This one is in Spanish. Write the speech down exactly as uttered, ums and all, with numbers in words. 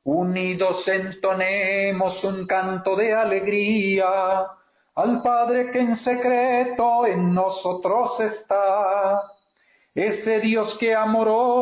Unidos entonemos un canto de alegría al Padre que en secreto en nosotros está. Ese Dios que amoroso